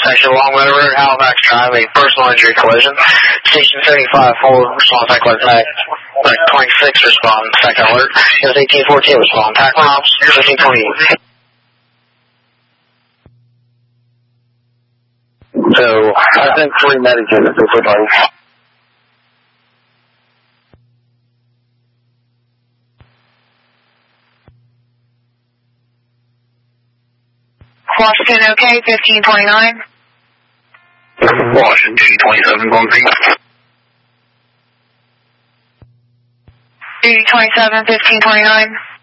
intersection along River Road, Halifax Drive, a personal injury collision. Station 35-4, respond, tackle attack. 26, respond, second alert. It was 1814, respond, tackle ops, 1528. So, I think 3 medics in the body. Washington, okay, 1529. Washington, 227, going green. 227, 1529.